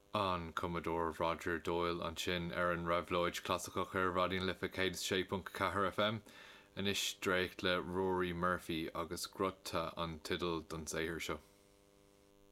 An Commodore Roger Doyle an sin ar an Revloid clasicach ar radio'n lifa céad sé cahar FM an is dreicht le Rory Murphy agus grutta an tidal don saothar seo.